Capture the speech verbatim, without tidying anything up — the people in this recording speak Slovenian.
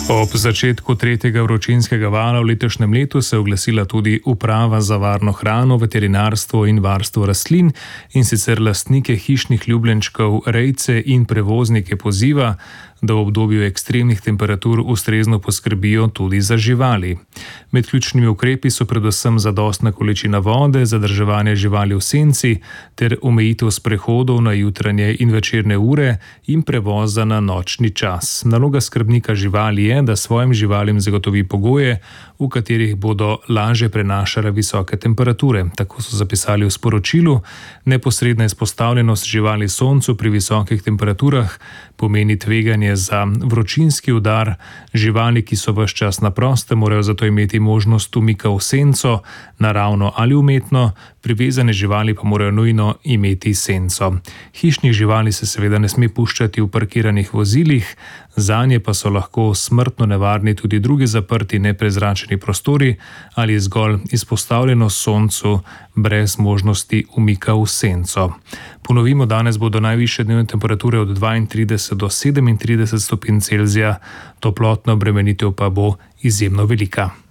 Ob začetku tretjega vročinskega vala v letošnjem letu se je oglasila tudi Uprava za varno hrano, veterinarstvo in varstvo rastlin, in sicer lastnike hišnih ljubljenčkov, rejce in prevoznike poziva, da v obdobju ekstremnih temperatur ustrezno poskrbijo tudi za živali. Med ključnimi ukrepi so predvsem zadostna količina vode, zadrževanje živali v senci ter omejitev sprehodov na jutranje in večerne ure in prevoza na nočni čas. Naloga skrbnika živali je, da svojim živalim zagotovi pogoje, v katerih bodo lažje prenašale visoke temperature. Tako so zapisali v sporočilu. Neposredna izpostavljenost živali soncu pri visokih temperaturah pomeni tveganje za vročinski udar. Živali, ki so ves čas na prostem, morajo zato imeti možnost umika v senco, naravno ali umetno, privezane živali pa morajo nujno imeti senco. Hišnih živali se seveda ne sme puščati v parkiranih vozilih, zanje pa so lahko smrtno nevarni tudi drugi zaprti neprezračeni prostori ali zgolj izpostavljenost soncu brez možnosti umika v senco. Ponovimo, danes bodo najvišje dnevne temperature od dvaintrideset do sedemintrideset stopinj Celzija, toplotna obremenitev pa bo izjemno velika.